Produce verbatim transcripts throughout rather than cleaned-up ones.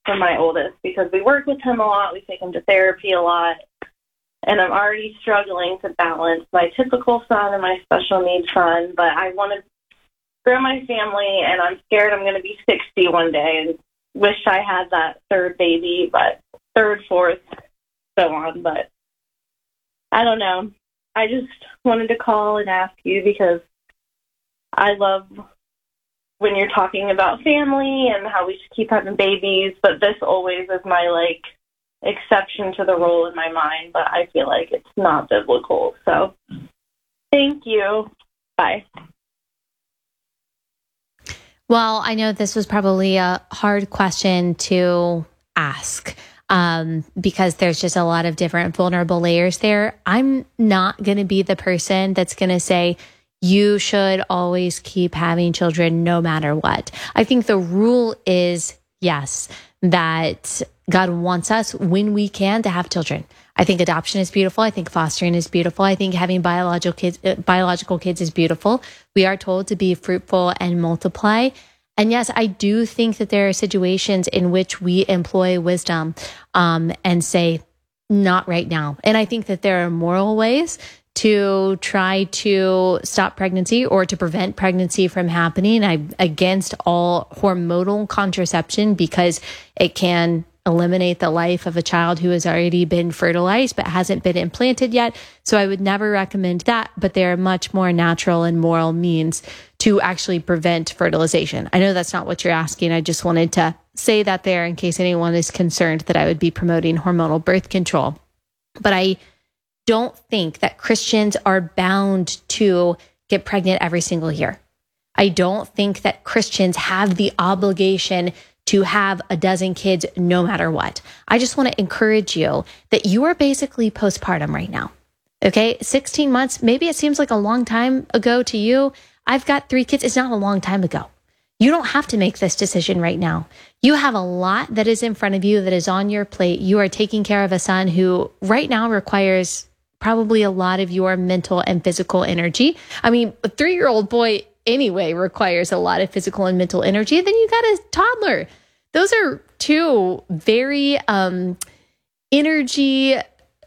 for my oldest because we work with him a lot. We take him to therapy a lot. And I'm already struggling to balance my typical son and my special needs son. But I want to grow my family, and I'm scared I'm going to be sixty one day and wish I had that third baby, but third, fourth, so on. But I don't know. I just wanted to call and ask you because I love when you're talking about family and how we should keep having babies, but this always is my, like, exception to the rule in my mind, but I feel like it's not biblical. So thank you. Bye. Well, I know this was probably a hard question to ask um, because there's just a lot of different vulnerable layers there. I'm not going to be the person that's going to say, you should always keep having children no matter what. I think the rule is, yes, that God wants us when we can to have children. I think adoption is beautiful. I think fostering is beautiful. I think having biological kids, uh, biological kids is beautiful. We are told to be fruitful and multiply. And yes, I do think that there are situations in which we employ wisdom um, and say, not right now. And I think that there are moral ways to try to stop pregnancy or to prevent pregnancy from happening. I'm against all hormonal contraception because it can eliminate the life of a child who has already been fertilized but hasn't been implanted yet. So I would never recommend that, but there are much more natural and moral means to actually prevent fertilization. I know that's not what you're asking. I just wanted to say that there in case anyone is concerned that I would be promoting hormonal birth control. But I don't think that Christians are bound to get pregnant every single year. I don't think that Christians have the obligation to have a dozen kids no matter what. I just want to encourage you that you are basically postpartum right now. Okay, sixteen months, maybe it seems like a long time ago to you. I've got three kids. It's not a long time ago. You don't have to make this decision right now. You have a lot that is in front of you that is on your plate. You are taking care of a son who right now requires probably a lot of your mental and physical energy. I mean, a three-year-old boy anyway requires a lot of physical and mental energy. Then you got a toddler. Those are two very um, energy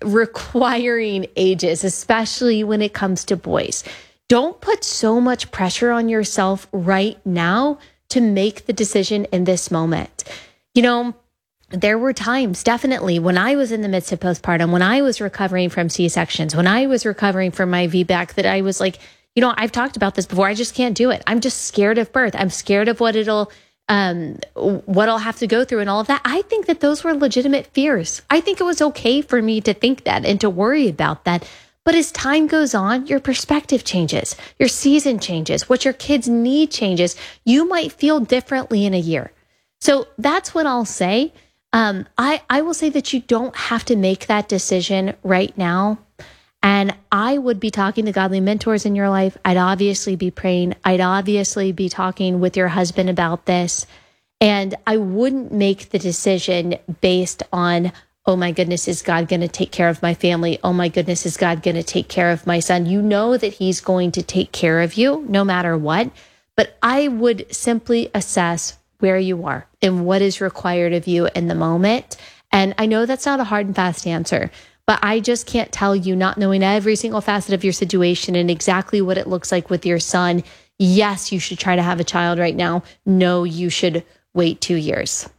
requiring ages, especially when it comes to boys. Don't put so much pressure on yourself right now to make the decision in this moment. You know, there were times, definitely, when I was in the midst of postpartum, when I was recovering from C-sections, when I was recovering from my V BAC, that I was like, you know, I've talked about this before. I just can't do it. I'm just scared of birth. I'm scared of what it'll, um, what I'll have to go through and all of that. I think that those were legitimate fears. I think it was okay for me to think that and to worry about that. But as time goes on, your perspective changes, your season changes, what your kids need changes. You might feel differently in a year. So that's what I'll say. Um, I, I will say that you don't have to make that decision right now. And I would be talking to godly mentors in your life. I'd obviously be praying. I'd obviously be talking with your husband about this. And I wouldn't make the decision based on, oh my goodness, is God going to take care of my family? Oh my goodness, is God going to take care of my son? You know that he's going to take care of you no matter what. But I would simply assess where you are and what is required of you in the moment. And I know that's not a hard and fast answer, but I just can't tell you, not knowing every single facet of your situation and exactly what it looks like with your son. Yes, you should try to have a child right now. No, you should wait two years.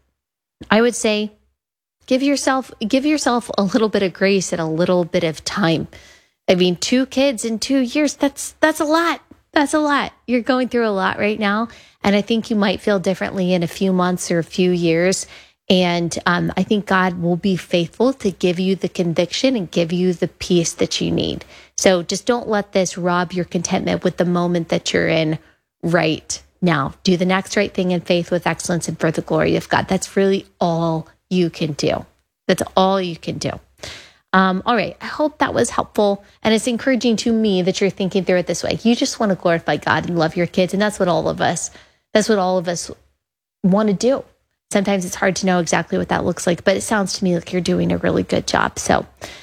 I would say give yourself, give yourself a little bit of grace and a little bit of time. I mean, two kids in two years, that's, that's a lot. That's a lot. You're going through a lot right now. And I think you might feel differently in a few months or a few years. And um, I think God will be faithful to give you the conviction and give you the peace that you need. So just don't let this rob your contentment with the moment that you're in right now. Do the next right thing in faith with excellence and for the glory of God. That's really all you can do. That's all you can do. Um, all right. I hope that was helpful. And it's encouraging to me that you're thinking through it this way. You just want to glorify God and love your kids. And that's what all of us, that's what all of us want to do. Sometimes it's hard to know exactly what that looks like, but it sounds to me like you're doing a really good job. So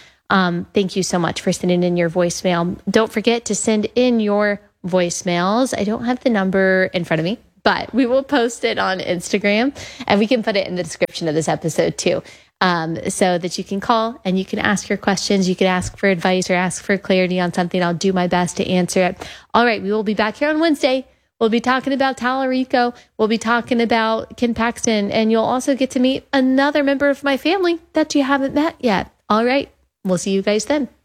um, thank you so much for sending in your voicemail. Don't forget to send in your voicemails. I don't have the number in front of me, but we will post it on Instagram, and we can put it in the description of this episode too, um, so that you can call and you can ask your questions. You can ask for advice or ask for clarity on something. I'll do my best to answer it. All right, we will be back here on Wednesday. We'll be talking about Tallarico. We'll be talking about Ken Paxton, and you'll also get to meet another member of my family that you haven't met yet. All right, we'll see you guys then.